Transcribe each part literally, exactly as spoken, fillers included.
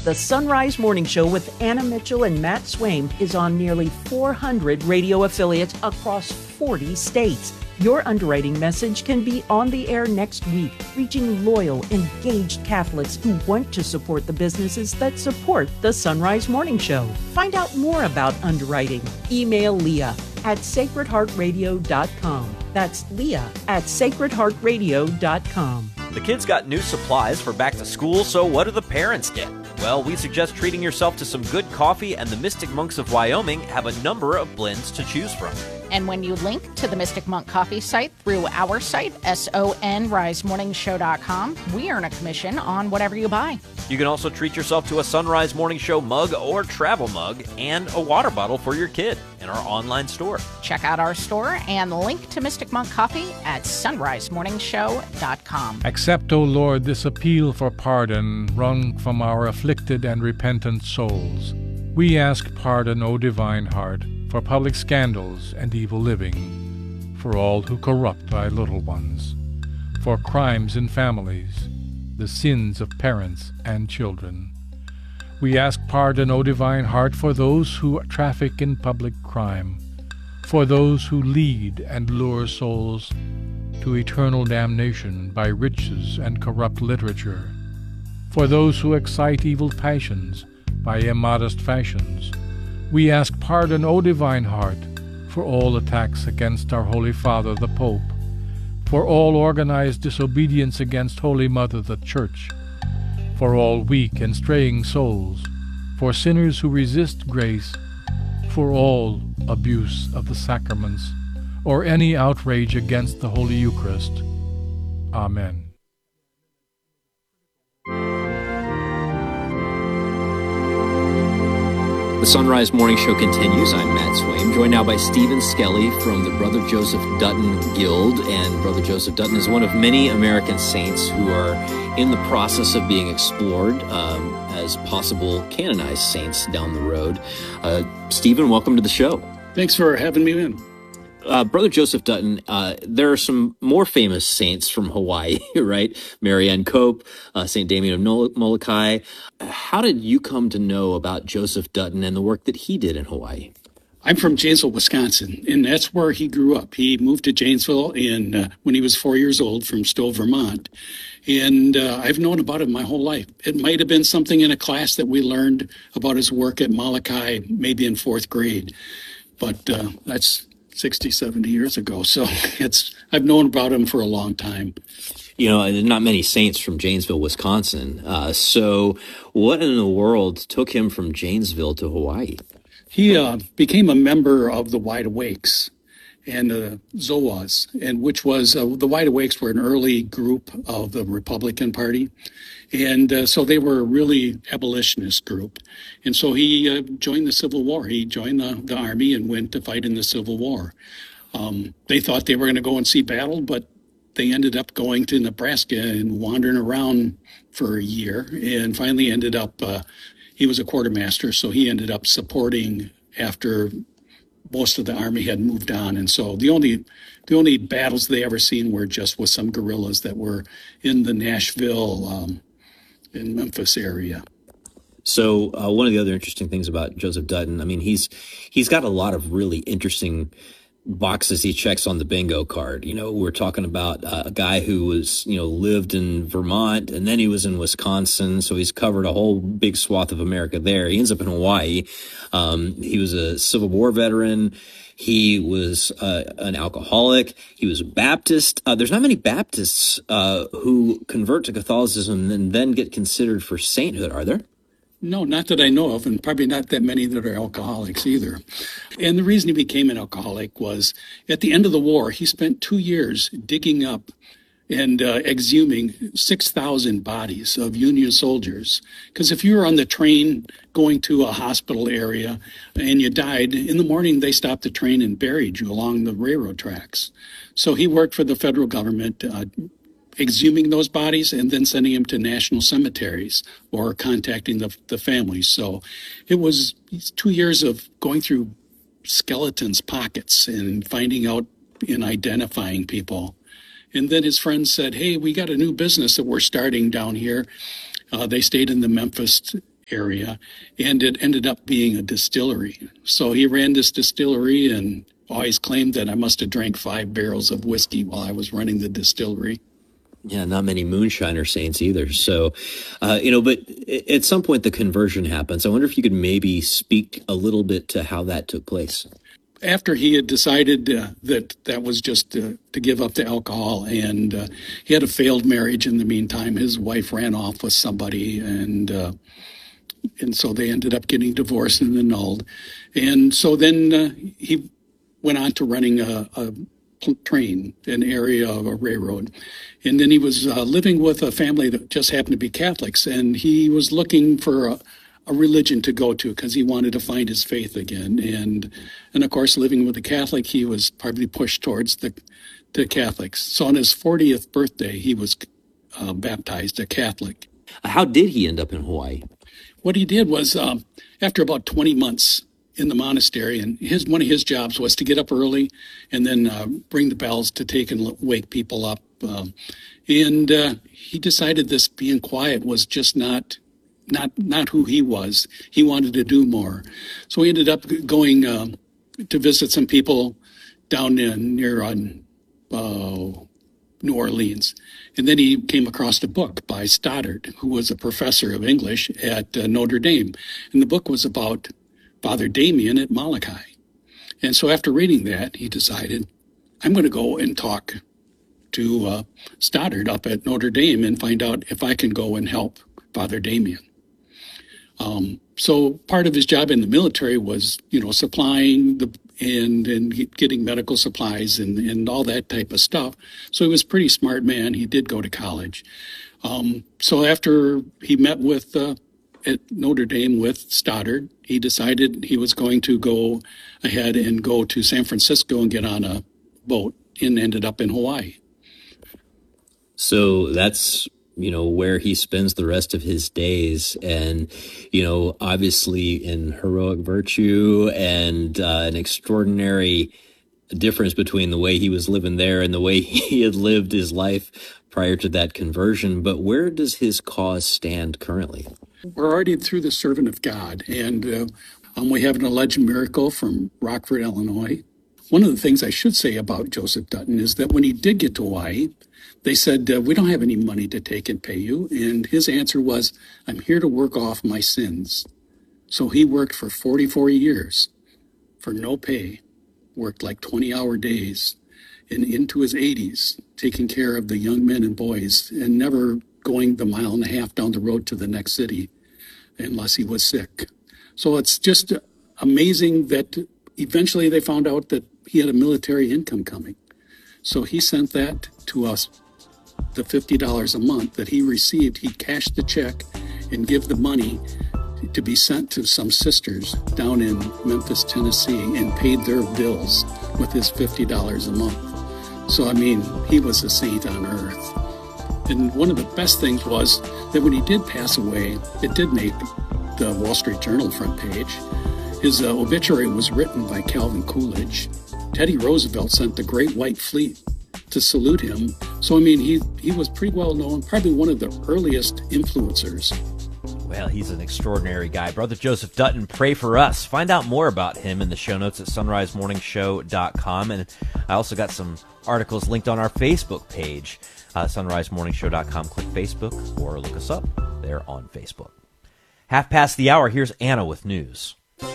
The Sunrise Morning Show with Anna Mitchell and Matt Swaim is on nearly four hundred radio affiliates across forty states. Your underwriting message can be on the air next week, reaching loyal, engaged Catholics who want to support the businesses that support the Sunrise Morning Show. Find out more about underwriting. Email Leah at sacred heart radio dot com. That's Leah at sacred heart radio dot com. The kids got new supplies for back to school, so what do the parents get? Well, we suggest treating yourself to some good coffee, and the Mystic Monks of Wyoming have a number of blends to choose from. And when you link to the Mystic Monk Coffee site through our site, S O N rise morning show dot com, we earn a commission on whatever you buy. You can also treat yourself to a Sunrise Morning Show mug or travel mug and a water bottle for your kid in our online store. Check out our store and link to Mystic Monk Coffee at sunrise morning show dot com. Accept, O Lord, this appeal for pardon wrung from our afflicted and repentant souls. We ask pardon, O Divine Heart, for public scandals and evil living, for all who corrupt thy little ones, for crimes in families, the sins of parents and children. We ask pardon, O Divine Heart, for those who traffic in public crime, for those who lead and lure souls to eternal damnation by riches and corrupt literature, for those who excite evil passions by immodest fashions. We ask pardon, O Divine Heart, for all attacks against our Holy Father the Pope, for all organized disobedience against Holy Mother the Church, for all weak and straying souls, for sinners who resist grace, for all abuse of the sacraments, or any outrage against the Holy Eucharist. Amen. The Sunrise Morning Show continues. I'm Matt Swaim, joined now by Stephen Skelly from the Brother Joseph Dutton Guild. And Brother Joseph Dutton is one of many American saints who are in the process of being explored um, as possible canonized saints down the road. Uh, Stephen, welcome to the show. Thanks for having me in. Uh, Brother Joseph Dutton, uh, there are some more famous saints from Hawaii, right? Marianne Cope, uh, Saint Damien of Nol- Molokai. How did you come to know about Joseph Dutton and the work that he did in Hawaii? I'm from Janesville, Wisconsin, and that's where he grew up. He moved to Janesville in, uh, when he was four years old from Stowe, Vermont. And uh, I've known about him my whole life. It might have been something in a class that we learned about his work at Molokai, maybe in fourth grade. But uh, that's sixty, seventy years ago. So it's I've known about him for a long time. You know, there's not many saints from Janesville, Wisconsin. Uh, so what in the world took him from Janesville to Hawaii? He uh, became a member of the Wide Awakes and the Zoas, and which was uh, the Wide Awakes were an early group of the Republican Party. And uh, so they were a really abolitionist group. And so he uh, joined the Civil War. He joined the, the Army and went to fight in the Civil War. Um, they thought they were going to go and see battle, but they ended up going to Nebraska and wandering around for a year and finally ended up, uh, he was a quartermaster, so he ended up supporting after most of the Army had moved on. And so the only the only battles they ever seen were just with some guerrillas that were in the Nashville um, in Memphis area. So uh, one of the other interesting things about Joseph Dutton, I mean, he's he's got a lot of really interesting boxes he checks on the bingo card. You know, we're talking about uh, a guy who was, you know, lived in Vermont and then he was in Wisconsin. So he's covered a whole big swath of America there. He ends up in Hawaii. Um, he was a Civil War veteran. He was uh, an alcoholic. He was a Baptist. Uh, there's not many Baptists uh, who convert to Catholicism and then get considered for sainthood, are there? No, not that I know of, and probably not that many that are alcoholics either. And the reason he became an alcoholic was at the end of the war, he spent two years digging up and uh, exhuming six thousand bodies of Union soldiers. Because if you were on the train going to a hospital area and you died, in the morning they stopped the train and buried you along the railroad tracks. So he worked for the federal government, uh, exhuming those bodies and then sending them to national cemeteries or contacting the, the families. So it was two years of going through skeletons' pockets and finding out and identifying people. And then his friends said, hey, we got a new business that we're starting down here. Uh, they stayed in the Memphis area, and it ended up being a distillery. So he ran this distillery and always claimed that I must have drank five barrels of whiskey while I was running the distillery. Yeah, not many moonshiner saints either. So, uh, you know, but at some point the conversion happens. I wonder if you could maybe speak a little bit to how that took place. After he had decided uh, that that was just uh, to give up the alcohol, and uh, he had a failed marriage in the meantime. His wife ran off with somebody, and uh, and so they ended up getting divorced and annulled. And so then uh, he went on to running a, a train, an area of a railroad. And then he was uh, living with a family that just happened to be Catholics, and he was looking for a, a religion to go to because he wanted to find his faith again. And and of course, living with a Catholic, he was probably pushed towards the, the Catholics. So on his fortieth birthday, he was uh, baptized a Catholic. How did he end up in Hawaii? What he did was, um, after about twenty months in the monastery, and his one of his jobs was to get up early and then uh, ring the bells to take and wake people up. Um, and uh, he decided this being quiet was just not not not who he was. He wanted to do more. So he ended up going uh, to visit some people down in, near on uh, New Orleans. And then he came across a book by Stoddard, who was a professor of English at uh, Notre Dame. And the book was about Father Damien at Molokai. And so after reading that, he decided, I'm going to go and talk to uh, Stoddard up at Notre Dame and find out if I can go and help Father Damien. Um, so part of his job in the military was, you know, supplying the and and getting medical supplies and, and all that type of stuff. So he was a pretty smart man. He did go to college. Um, so after he met with uh, at Notre Dame with Stoddard, he decided he was going to go ahead and go to San Francisco and get on a boat, and ended up in Hawaii. So that's, you know, where he spends the rest of his days. And, you know, obviously in heroic virtue and uh, an extraordinary difference between the way he was living there and the way he had lived his life prior to that conversion. But where does his cause stand currently? We're already through the servant of God, and uh, um, we have an alleged miracle from Rockford, Illinois. One of the things I should say about Joseph Dutton is that when he did get to Hawaii, they said, uh, we don't have any money to take and pay you. And his answer was, I'm here to work off my sins. So he worked for forty-four years for no pay, worked like twenty-hour days, and into his eighties, taking care of the young men and boys and never going the mile and a half down the road to the next city unless he was sick. So it's just amazing that eventually they found out that he had a military income coming. So he sent that to us, the fifty dollars a month that he received. He cashed the check and give the money to be sent to some sisters down in Memphis, Tennessee, and paid their bills with his fifty dollars a month. So, I mean, he was a saint on earth. And one of the best things was that when he did pass away, it did make the Wall Street Journal front page. His uh, obituary was written by Calvin Coolidge. Teddy Roosevelt sent the Great White Fleet to salute him. So, I mean, he, he was pretty well known, probably one of the earliest influencers. Well, he's an extraordinary guy. Brother Joseph Dutton, pray for us. Find out more about him in the show notes at sunrise morning show dot com. And I also got some articles linked on our Facebook page, uh, sunrise morning show dot com. Click Facebook or look us up there on Facebook. Half past the hour, here's Anna with news.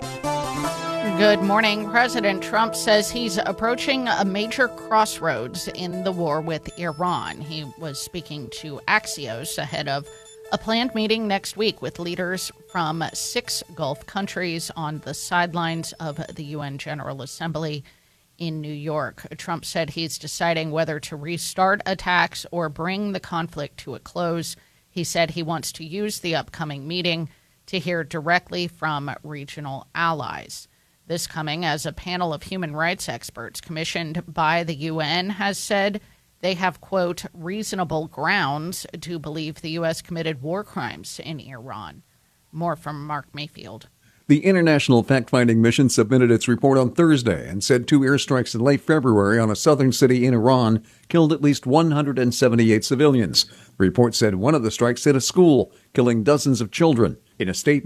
Good morning. President Trump says he's approaching a major crossroads in the war with Iran. He was speaking to Axios ahead of a planned meeting next week with leaders from six Gulf countries on the sidelines of the U N General Assembly in New York. Trump said he's deciding whether to restart attacks or bring the conflict to a close. He said he wants to use the upcoming meeting to hear directly from regional allies. This coming as a panel of human rights experts commissioned by the U N has said they have, quote, reasonable grounds to believe the U S committed war crimes in Iran. More from Mark Mayfield. The International Fact-Finding Mission submitted its report on Thursday and said two airstrikes in late February on a southern city in Iran killed at least one hundred seventy-eight civilians. The report said one of the strikes hit a school, killing dozens of children. In a statement,